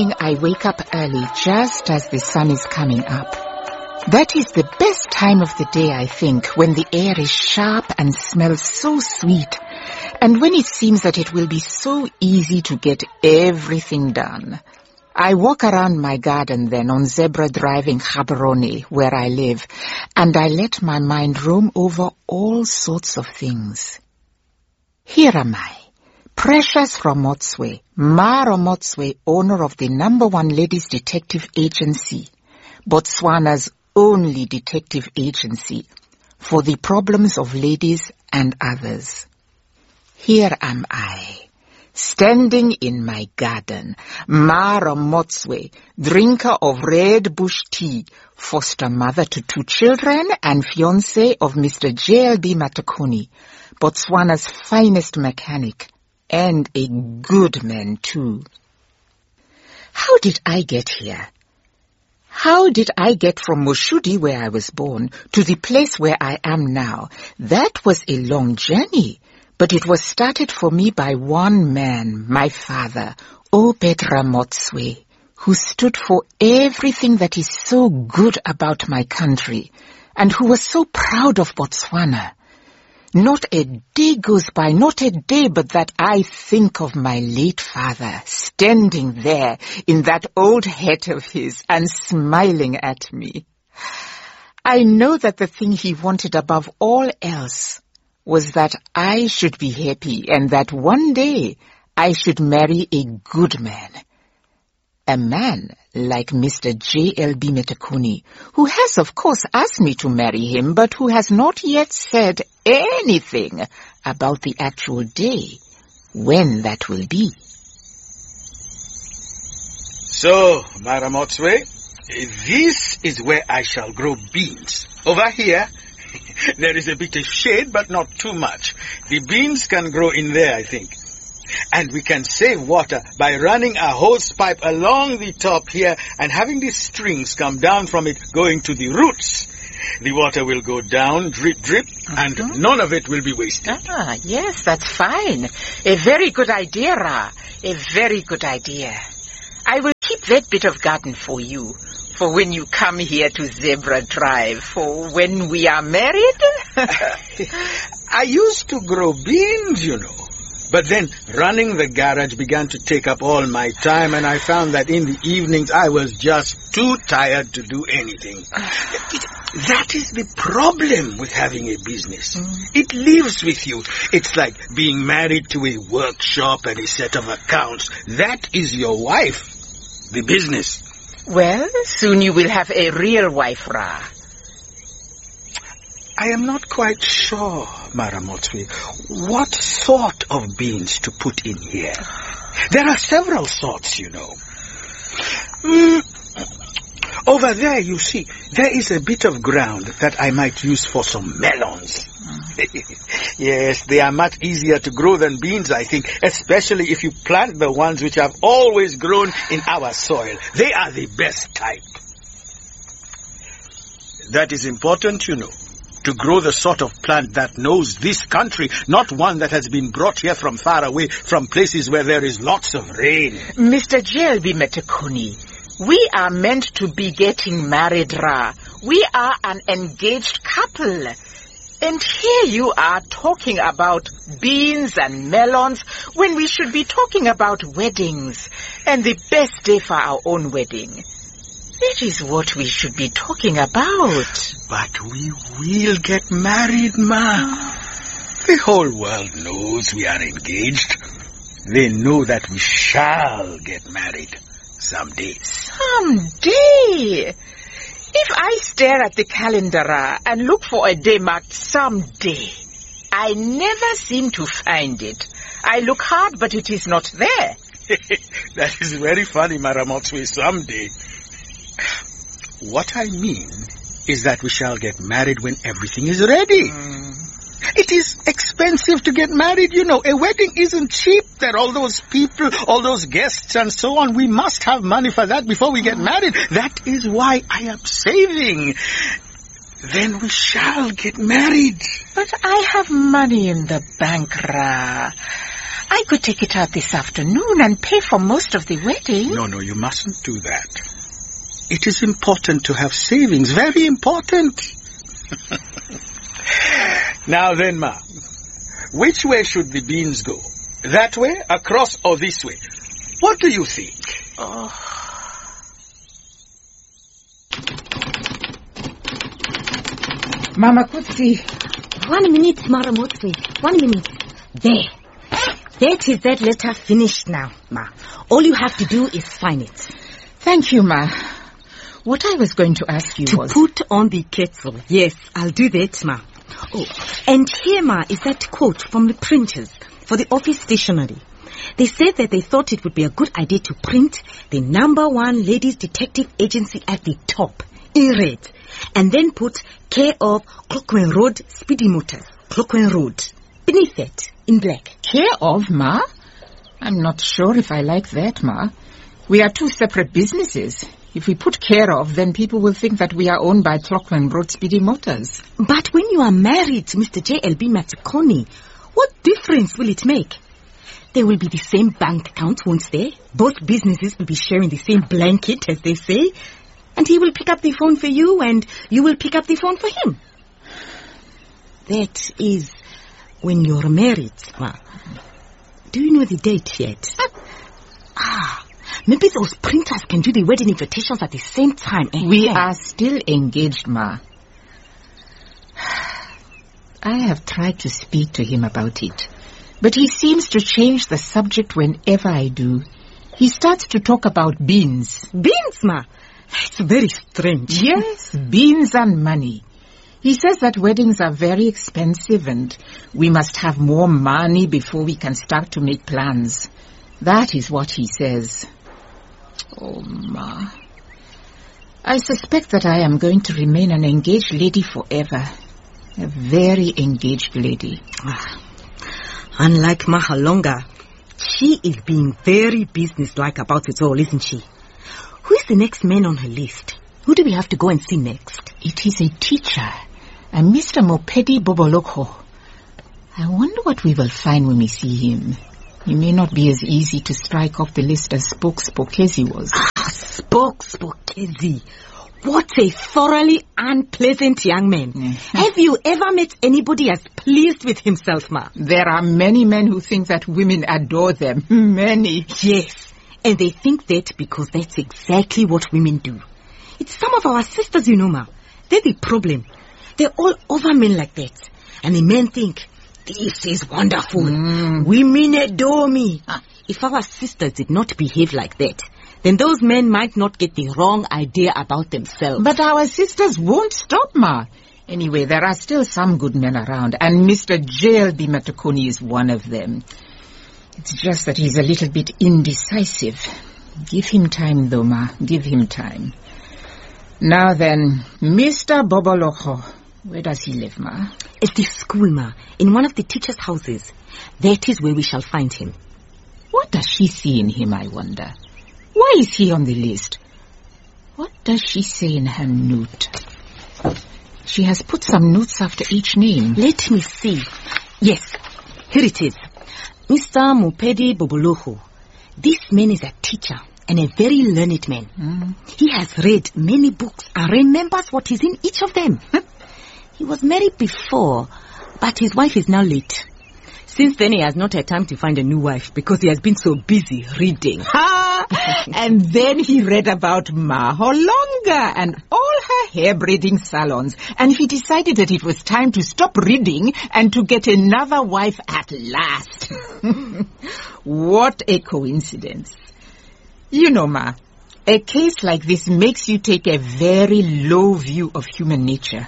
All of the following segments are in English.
I wake up early just as the sun is coming up. That is the best time of the day, I think, when the air is sharp and smells so sweet, and when it seems that it will be so easy to get everything done. I walk around my garden then on Zebra Drive in Gaborone, where I live, and I let my mind roam over all sorts of things. Here am I, Precious Ramotswe, Ma Ramotswe, owner of the #1 ladies detective agency, Botswana's only detective agency for the problems of ladies and others. Here am I, standing in my garden, Ma Ramotswe, drinker of red bush tea, foster mother to 2 children and fiancé of Mr. JLB Matakuni, Botswana's finest mechanic, and a good man too. How did I get here? How did I get from Moshudi, where I was born, to the place where I am now? That was a long journey, but it was started for me by one man, my father, Obed Ramotswe, who stood for everything that is so good about my country, and who was so proud of Botswana. Not a day goes by, not a day, but that I think of my late father standing there in that old hat of his and smiling at me. I know that the thing he wanted above all else was that I should be happy and that one day I should marry a good man. A man like Mr. JLB Matakuni, who has of course asked me to marry him, but who has not yet said anything about the actual day when that will be. So, Ma Ramotswe, this is where I shall grow beans. Over here, there is a bit of shade, but not too much. The beans can grow in there, I think. And we can save water by running a hose pipe along the top here and having these strings come down from it going to the roots. The water will go down, drip, drip, and none of it will be wasted. Ah, yes, that's fine. A very good idea, Ra. A very good idea. I will keep that bit of garden for you, for when you come here to Zebra Drive, for when we are married. I used to grow beans, you know. But then running the garage began to take up all my time, and I found that in the evenings I was just too tired to do anything. That is the problem with having a business. It lives with you. It's like being married to a workshop and a set of accounts. That is your wife, the business. Well, soon you will have a real wife, Ra. I am not quite sure, Ma Ramotswe, what sort of beans to put in here. There are several sorts, you know. Over there, you see, there is a bit of ground that I might use for some melons. Yes, they are much easier to grow than beans, I think, especially if you plant the ones which have always grown in our soil. They are the best type. That is important, you know. To grow the sort of plant that knows this country, not one that has been brought here from far away, from places where there is lots of rain. Mr. JLB Matakuni, we are meant to be getting married, Ra. We are an engaged couple. And here you are talking about beans and melons when we should be talking about weddings and the best day for our own wedding. That is what we should be talking about. But we will get married, Ma. The whole world knows we are engaged. They know that we shall get married someday. Someday? If I stare at the calendar and look for a day marked someday, I never seem to find it. I look hard, but it is not there. That is very funny, Ma Ramotswe, someday. What I mean is that we shall get married when everything is ready. It is expensive to get married, you know. A wedding isn't cheap. There are all those people, all those guests and so on. We must have money for that before we get married. That is why I am saving. Then we shall get married. But I have money in the bank, Ra. I could take it out this afternoon and pay for most of the wedding. No, you mustn't do that. It is important to have savings, very important. Now then, Ma, which way should the beans go? That way, across, or this way? What do you think? Mama Kutsi. 1 minute, Madam Motswe. 1 minute. There. That is that letter finished now, Ma. All you have to do is sign it. Thank you, Ma. What I was going to ask you was... To put on the kettle. Yes, I'll do that, Ma. Oh, and here, Ma, is that quote from the printers for the office stationery. They said that they thought it would be a good idea to print the #1 ladies detective agency at the top, in red, and then put care of Clockwen Road Speedy Motors, Clockwen Road, beneath it, in black. Care of, Ma? I'm not sure if I like that, Ma. We are two separate businesses. If we put care of, then people will think that we are owned by Clockwen Road Speedy Motors. But when you are married to Mr. J.L.B. Matikoni, what difference will it make? There will be the same bank account, won't there? Both businesses will be sharing the same blanket, as they say. And he will pick up the phone for you, and you will pick up the phone for him. That is when you're married, Ma. Do you know the date yet? Maybe those printers can do the wedding invitations at the same time. We are still engaged, Ma. I have tried to speak to him about it, but he seems to change the subject whenever I do. He starts to talk about beans. Beans, Ma? It's very strange. Yes, beans and money. He says that weddings are very expensive and we must have more money before we can start to make plans. That is what he says. Oh, Ma. I suspect that I am going to remain an engaged lady forever. A very engaged lady. Unlike Mahalonga, she is being very businesslike about it all, isn't she? Who is the next man on her list? Who do we have to go and see next? It is a teacher, a Mr. Mopedi Boboloko. I wonder what we will find when we see him. He may not be as easy to strike off the list as Spokeskezi was. Spokeskezi. What a thoroughly unpleasant young man. Have you ever met anybody as pleased with himself, Ma? There are many men who think that women adore them. Many. Yes, and they think that because that's exactly what women do. It's some of our sisters, you know, Ma. They're the problem. They're all over men like that. And the men think, this is wonderful. Women adore me. If our sisters did not behave like that, then those men might not get the wrong idea about themselves. But our sisters won't stop, Ma. Anyway, there are still some good men around, and Mr. J.L.B. Matikoni is one of them. It's just that he's a little bit indecisive. Give him time, though, Ma. Give him time. Now then, Mr. Boboloko. Where does he live, Ma? At the school, Ma. In one of the teachers' houses. That is where we shall find him. What does she see in him, I wonder? Why is he on the list? What does she say in her note? She has put some notes after each name. Let me see. Yes, here it is. Mr. Mopedi Boboloko. This man is a teacher and a very learned man. He has read many books and remembers what is in each of them. He was married before, but his wife is now late. Since then, he has not had time to find a new wife because he has been so busy reading. And then he read about Maholonga and all her hair-braiding salons. And he decided that it was time to stop reading and to get another wife at last. What a coincidence. You know, Ma, a case like this makes you take a very low view of human nature.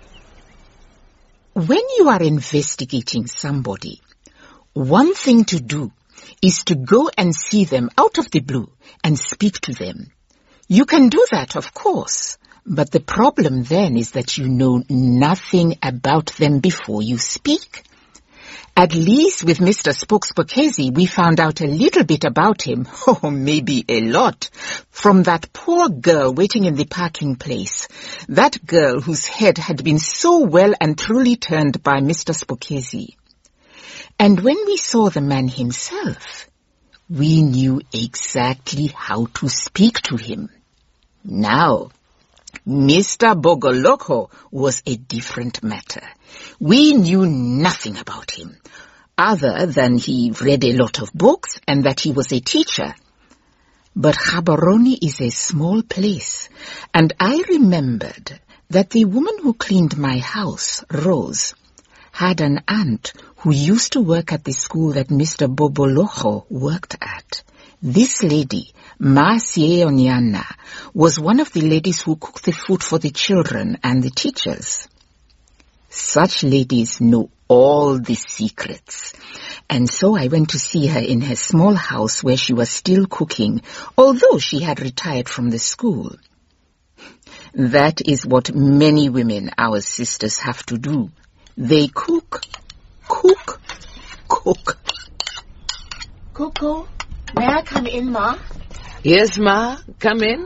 When you are investigating somebody, one thing to do is to go and see them out of the blue and speak to them. You can do that, of course, but the problem then is that you know nothing about them before you speak. At least with Mr. Spokeskezi, we found out a little bit about him, or maybe a lot, from that poor girl waiting in the parking place. That girl whose head had been so well and truly turned by Mr. Spokeskezi. And when we saw the man himself, we knew exactly how to speak to him. Now, Mr. Bogoloko was a different matter. We knew nothing about him, other than he read a lot of books and that he was a teacher. But Gaborone is a small place, and I remembered that the woman who cleaned my house, Rose, had an aunt who used to work at the school that Mr. Bobolocho worked at. This lady, Ma Sieonyana, was one of the ladies who cooked the food for the children and the teachers. Such ladies know all the secrets. And so I went to see her in her small house where she was still cooking, although she had retired from the school. That is what many women, our sisters, have to do. They cook, cook, cook. Coco, may I come in, Ma? Yes, Ma, come in.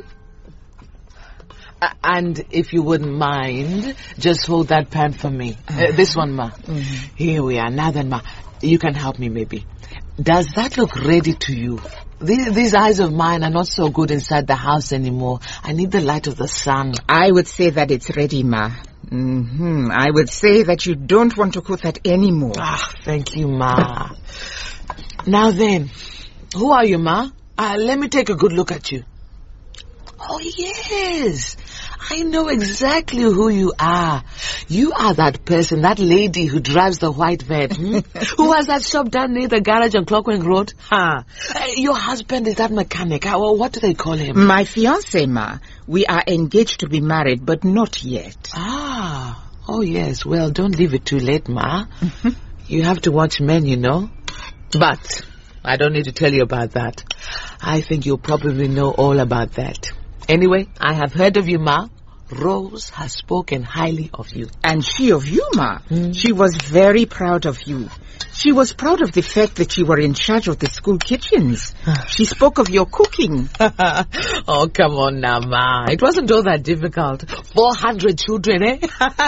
And if you wouldn't mind, just hold that pan for me. This one, Ma. Mm-hmm. Here we are. Now then, Ma, you can help me maybe. Does that look ready to you? These eyes of mine are not so good inside the house anymore. I need the light of the sun. I would say that it's ready, Ma. Mm-hmm. I would say that you don't want to cook that anymore. Ah, thank you, Ma. Now then, who are you, Ma? Let me take a good look at you. Oh, yes. I know exactly who you are. You are that person, that lady who drives the white van, who has that shop down near the garage on Clockwork Road. Your husband is that mechanic. What do they call him? My fiancé, Ma. We are engaged to be married, but not yet. Oh, yes. Well, don't leave it too late, Ma. You have to watch men, you know. But I don't need to tell you about that. I think you'll probably know all about that. Anyway, I have heard of you, Ma. Rose has spoken highly of you. And she of you, Ma. She was very proud of you. She was proud of the fact that you were in charge of the school kitchens. She spoke of your cooking. Oh, come on now, Ma. It wasn't all that difficult. 400 children, eh?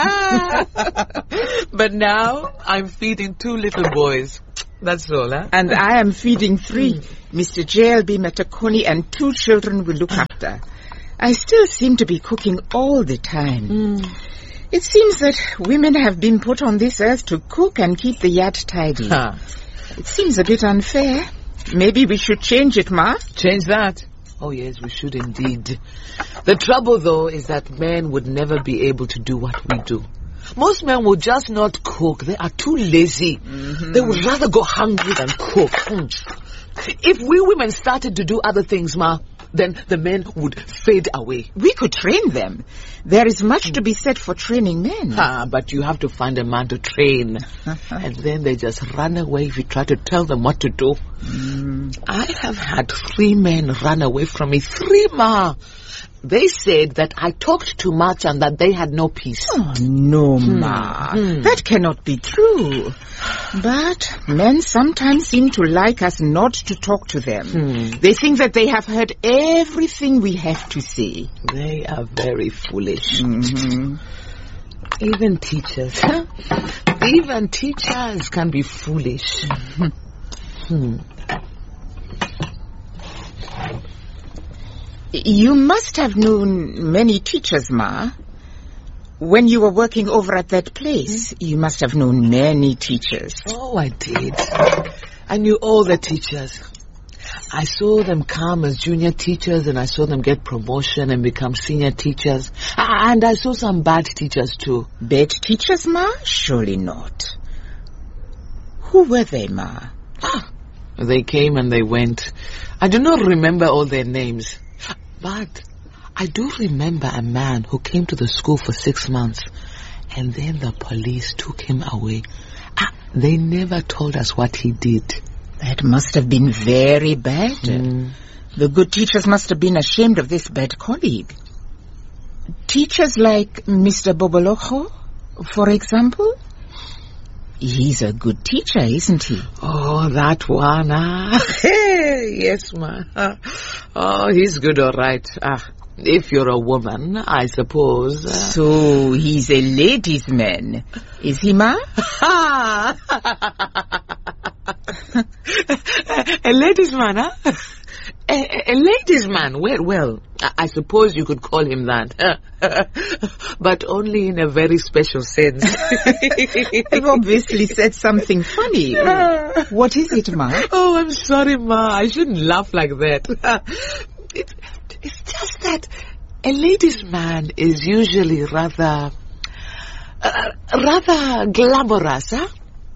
But now I'm feeding 2 little boys. That's all, huh? And I am feeding 3. Mr. J.L.B. Metakoni and 2 children we look after. I still seem to be cooking all the time. It seems that women have been put on this earth to cook and keep the yard tidy. It seems a bit unfair. Maybe we should change it, Ma. Change that? Oh, yes, we should indeed. The trouble, though, is that men would never be able to do what we do. Most men will just not cook. They are too lazy. They would rather go hungry than cook. If we women started to do other things, Ma, then the men would fade away. We could train them. There is much to be said for training men. But you have to find a man to train. And then they just run away if you try to tell them what to do. I have had 3 men run away from me. 3, Ma. They said that I talked too much and that they had no peace. Oh, no, Ma. That cannot be true. But men sometimes seem to like us not to talk to them. They think that they have heard everything we have to say. They are very foolish. Even teachers. Even teachers can be foolish. You must have known many teachers, Ma. When you were working over at that place, you must have known many teachers. Oh, I did. I knew all the teachers. I saw them come as junior teachers, and I saw them get promotion and become senior teachers. And I saw some bad teachers too. Bad teachers, Ma? Surely not. Who were they, Ma? They came and they went. I do not remember all their names. But I do remember a man who came to the school for 6 months, and then the police took him away. They never told us what he did. That must have been very bad. The good teachers must have been ashamed of this bad colleague. Teachers like Mr. Bobolocho, for example? He's a good teacher, isn't he? Oh, that one. Yes, Ma. Oh, he's good, all right. If you're a woman, I suppose. So he's a ladies' man, is he, Ma? A ladies' man, huh? A ladies' man. Well, I suppose you could call him that. But only in a very special sense. You've obviously said something funny. What is it, Ma? Oh, I'm sorry, Ma. I shouldn't laugh like that. It's just that a ladies' man is usually rather glamorous, huh?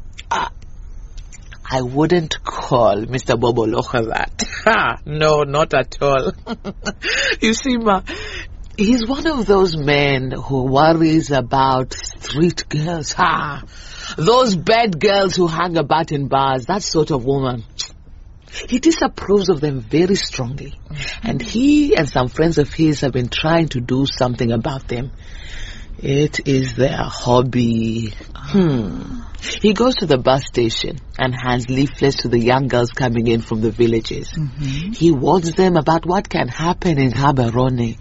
I wouldn't call Mr. Bobolocha that. No, not at all. You see, Ma, he's one of those men who worries about street girls. Those bad girls who hang about in bars, that sort of woman. He disapproves of them very strongly. And he and some friends of his have been trying to do something about them. It is their hobby. He goes to the bus station and hands leaflets to the young girls coming in from the villages. He warns them about what can happen in Gaborone.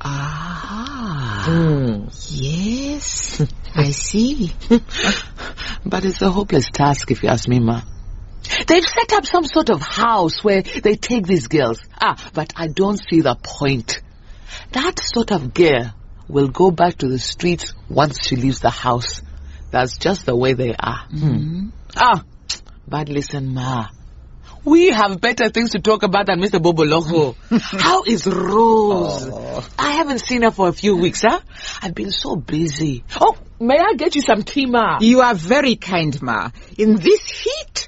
Yes, I see. But it's a hopeless task, if you ask me, Ma. They've set up some sort of house where they take these girls. But I don't see the point. That sort of girl will go back to the streets once she leaves the house. That's just the way they are. But listen, Ma. We have better things to talk about than Mr. Bobolocho. How is Rose? I haven't seen her for a few weeks, huh? I've been so busy. Oh, may I get you some tea, Ma? You are very kind, Ma. In this heat?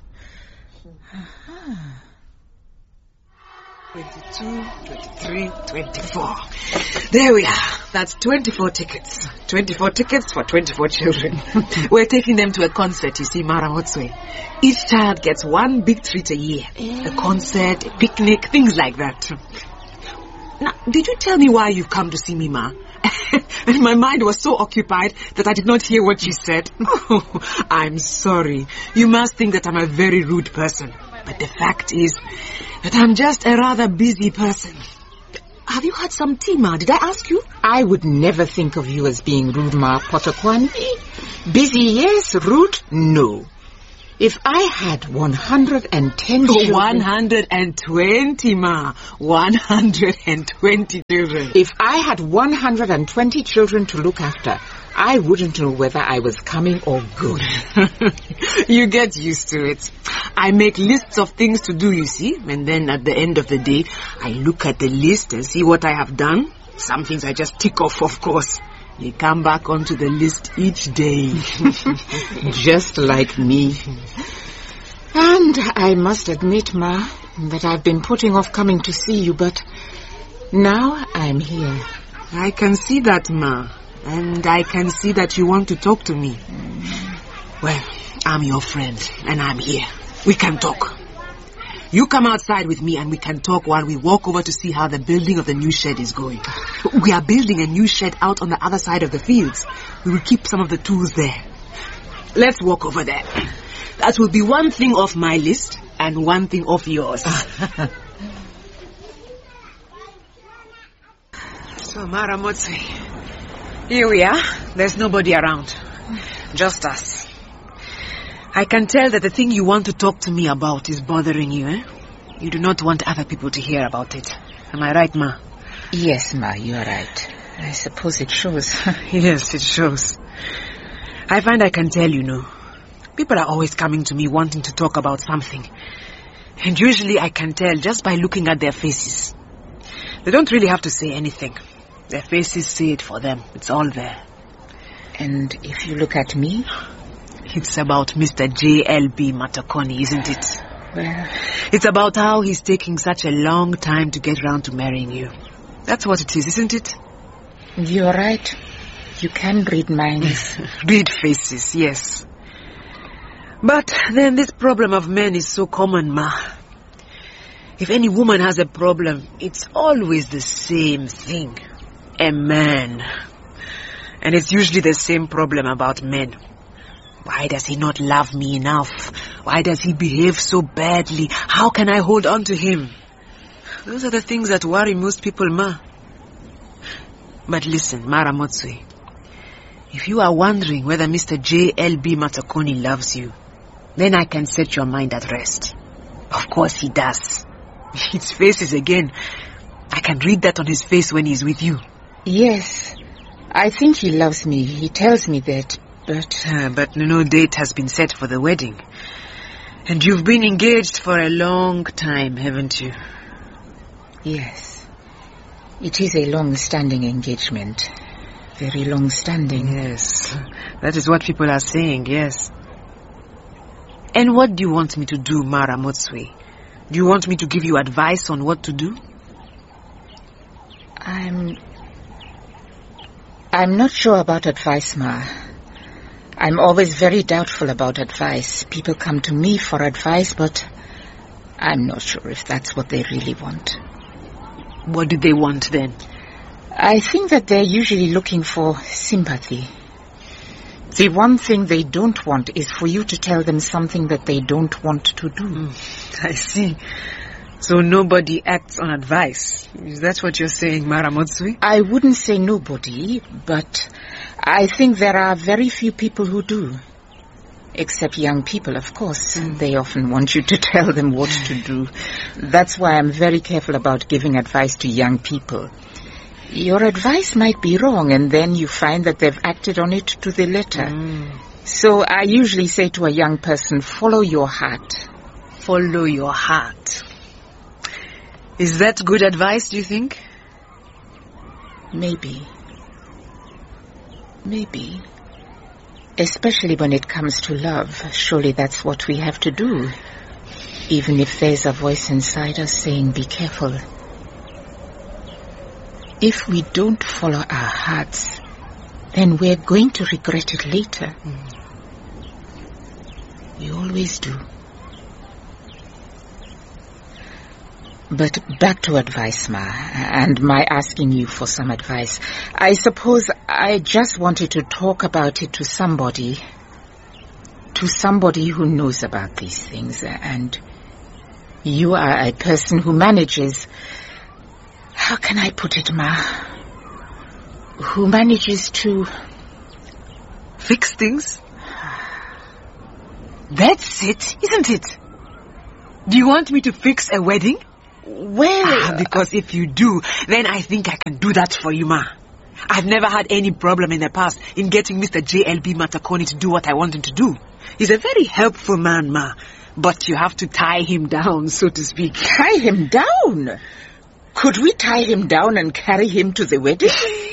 22, 23, 24. There we are. That's 24 tickets. 24 tickets for 24 children. We're taking them to a concert, you see, Mara Motswe. Each child gets one big treat a year. A concert, a picnic, things like that. Now, did you tell me why you've come to see me, Ma? And my mind was so occupied that I did not hear what you said. Oh, I'm sorry. You must think that I'm a very rude person. But the fact is that I'm just a rather busy person. Have you had some tea, Ma? Did I ask you? I would never think of you as being rude, Ma Potokwane. Busy, yes. Rude, no. If I had 110 children... 120, Ma. 120 children. If I had 120 children to look after, I wouldn't know whether I was coming or going. You get used to it. I make lists of things to do, you see, and then at the end of the day, I look at the list and see what I have done. Some things I just tick off, of course. They come back onto the list each day. Just like me. And I must admit, Ma, that I've been putting off coming to see you, but now I'm here. I can see that, Ma. And I can see that you want to talk to me. Well, I'm your friend, and I'm here. We can talk. You come outside with me and we can talk while we walk over to see how the building of the new shed is going. We are building a new shed out on the other side of the fields. We will keep some of the tools there. Let's walk over there. That will be one thing off my list and one thing off yours. So, Mara Motswe, here we are. There's nobody around. Just us. I can tell that the thing you want to talk to me about is bothering you, eh? You do not want other people to hear about it. Am I right, Ma? Yes, Ma, you are right. I suppose it shows. Yes, it shows. I find I can tell, you know. People are always coming to me wanting to talk about something. And usually I can tell just by looking at their faces. They don't really have to say anything. Their faces say it for them. It's all there. And if you look at me... It's about Mr. J.L.B. Matakoni, isn't it? Well... It's about how he's taking such a long time to get round to marrying you. That's what it is, isn't it? You're right. You can read minds. Read faces, yes. But then this problem of men is so common, Ma. If any woman has a problem, it's always the same thing. A man. And it's usually the same problem about men. Why does he not love me enough? Why does he behave so badly? How can I hold on to him? Those are the things that worry most people, Ma. But listen, Mara Motswe. If you are wondering whether Mr. J.L.B. Matakoni loves you, then I can set your mind at rest. Of course he does. His faces again. I can read that on his face when he's with you. Yes. I think he loves me. He tells me that, but... But no date has been set for the wedding. And you've been engaged for a long time, haven't you? Yes. It is a long-standing engagement. Very long-standing. Yes. That is what people are saying, yes. And what do you want me to do, Mara Motswe? Do you want me to give you advice on what to do? I'm not sure about advice, Ma. I'm always very doubtful about advice. People come to me for advice, but I'm not sure if that's what they really want. What do they want then? I think that they're usually looking for sympathy. The one thing they don't want is for you to tell them something that they don't want to do. I see. So nobody acts on advice. Is that what you're saying, Mara Motswe? I wouldn't say nobody, but I think there are very few people who do. Except young people, of course. They often want you to tell them what to do. That's why I'm very careful about giving advice to young people. Your advice might be wrong, and then you find that they've acted on it to the letter. So I usually say to a young person, follow your heart. Follow your heart. Is that good advice, do you think? Maybe. Maybe. Especially when it comes to love. Surely that's what we have to do. Even if there's a voice inside us saying, be careful. If we don't follow our hearts, then we're going to regret it later. We always do. But back to advice, Ma, and my asking you for some advice. I suppose I just wanted to talk about it to somebody who knows about these things, and you are a person who manages, how can I put it, Ma? Who manages to... fix things? That's it, isn't it? Do you want me to fix a wedding? Well... because if you do, then I think I can do that for you, Ma. I've never had any problem in the past in getting Mr. JLB Matakoni to do what I want him to do. He's a very helpful man, Ma. But you have to tie him down, so to speak. Tie him down? Could we tie him down and carry him to the wedding?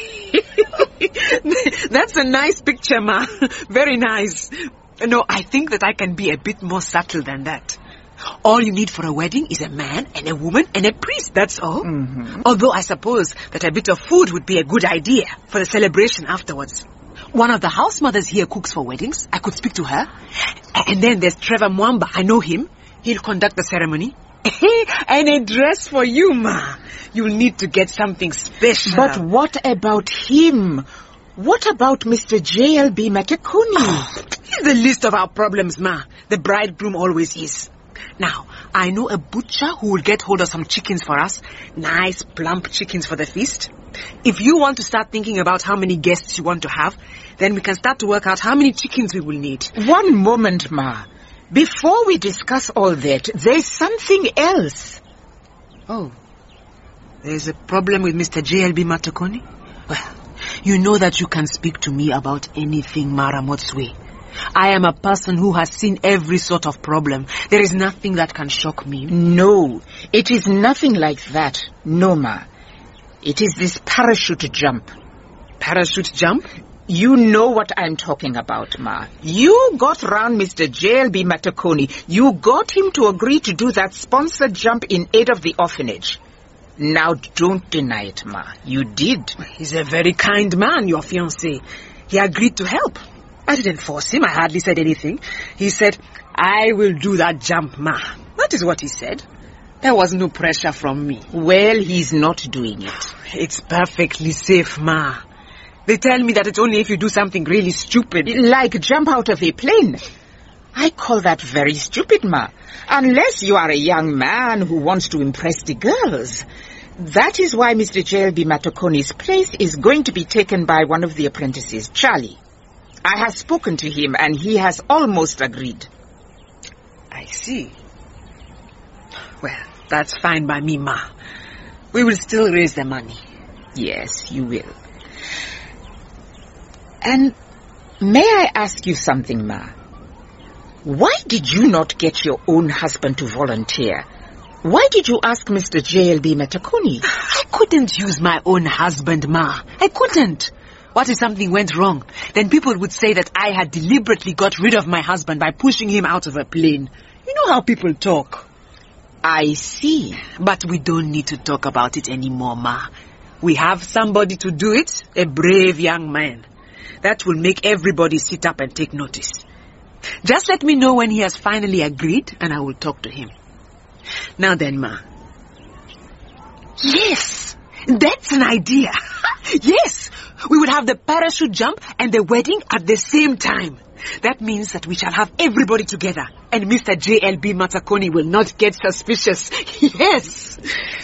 That's a nice picture, Ma. Very nice. No, I think that I can be a bit more subtle than that. All you need for a wedding is a man and a woman and a priest, that's all. Although I suppose that a bit of food would be a good idea for the celebration afterwards. One of the house mothers here cooks for weddings. I could speak to her. And then there's Trevor Mwamba. I know him. He'll conduct the ceremony. And a dress for you, Ma. You'll need to get something special. But what about him? What about Mr. JLB Matakoni? He's the least of our problems, Ma. The bridegroom always is. Now, I know a butcher who will get hold of some chickens for us. Nice, plump chickens for the feast. If you want to start thinking about how many guests you want to have, then we can start to work out how many chickens we will need. One moment, Ma. Before we discuss all that, there's something else. Oh. There's a problem with Mr. JLB Matakoni? Well, you know that you can speak to me about anything, Mara Motswe. I am a person who has seen every sort of problem. There is nothing that can shock me. No, it is nothing like that. No, Ma. It is this parachute jump. Parachute jump? You know what I'm talking about, Ma. You got round Mr. JLB Matakoni. You got him to agree to do that sponsored jump in aid of the orphanage. Now, don't deny it, Ma. You did. He's a very kind man, your fiancé. He agreed to help. I didn't force him. I hardly said anything. He said, I will do that jump, Ma. That is what he said. There was no pressure from me. Well, he's not doing it. It's perfectly safe, Ma. They tell me that it's only if you do something really stupid. Like jump out of a plane. I call that very stupid, Ma. Unless you are a young man who wants to impress the girls. That is why Mr. JLB Matakoni's place is going to be taken by one of the apprentices, Charlie. I have spoken to him and he has almost agreed. I see. Well, that's fine by me, Ma. We will still raise the money. Yes, you will. And may I ask you something, Ma? Why did you not get your own husband to volunteer? Why did you ask Mr. J.L.B. Matakoni? I couldn't use my own husband, Ma. I couldn't. What if something went wrong? Then people would say that I had deliberately got rid of my husband by pushing him out of a plane. You know how people talk. I see. But we don't need to talk about it anymore, Ma. We have somebody to do it, a brave young man. That will make everybody sit up and take notice. Just let me know when he has finally agreed, and I will talk to him. Now then, Ma. Yes, that's an idea. Yes, we would have the parachute jump and the wedding at the same time. That means that we shall have everybody together, and Mr. J.L.B. Matakoni will not get suspicious. Yes.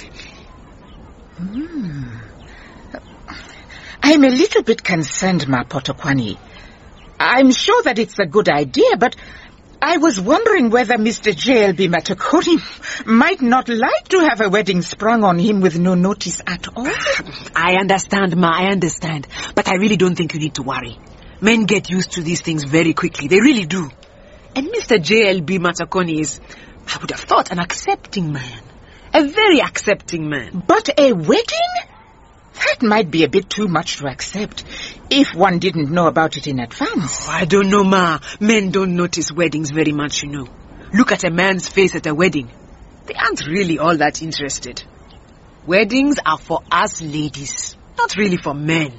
I'm a little bit concerned, Ma Potokwani. I'm sure that it's a good idea, but I was wondering whether Mr. J.L.B. Matakoni might not like to have a wedding sprung on him with no notice at all. I understand, Ma, I understand. But I really don't think you need to worry. Men get used to these things very quickly. They really do. And Mr. J.L.B. Matakoni is, I would have thought, an accepting man. A very accepting man. But a wedding? That might be a bit too much to accept if one didn't know about it in advance. Oh, I don't know, Ma. Men don't notice weddings very much, you know. Look at a man's face at a wedding. They aren't really all that interested. Weddings are for us ladies, not really for men.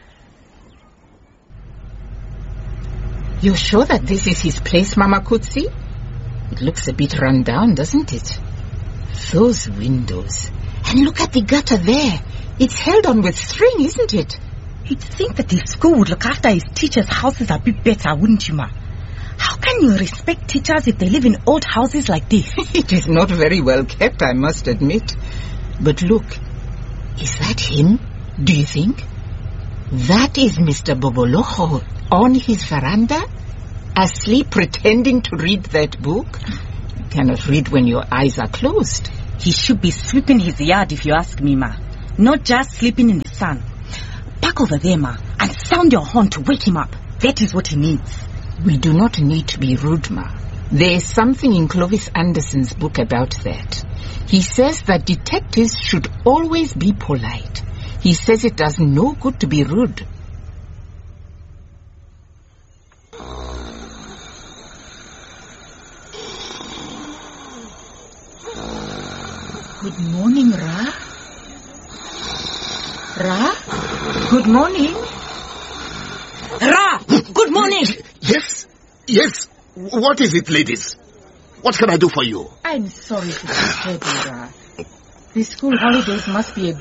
You're sure that this is his place, Mama Kutsi? It looks a bit run down, doesn't it? Those windows. And look at the gutter there. It's held on with string, isn't it? You'd think that the school would look after his teachers' houses a bit better, wouldn't you, Ma? How can you respect teachers if they live in old houses like this? It is not very well kept, I must admit. But look, is that him, do you think? That is Mr. Boboloho on his veranda, asleep pretending to read that book. You cannot read when your eyes are closed. He should be sweeping his yard, if you ask me, Ma. Not just sleeping in the sun. Back over there, Ma, and sound your horn to wake him up. That is what he needs. We do not need to be rude, Ma. There is something in Clovis Anderson's book about that. He says that detectives should always be polite. He says it does no good to be rude. Good morning, Ra. Ra? Good morning. Ra! Good morning! Yes. What is it, ladies? What can I do for you? I'm sorry to disturb you, Ra. The school holidays must be a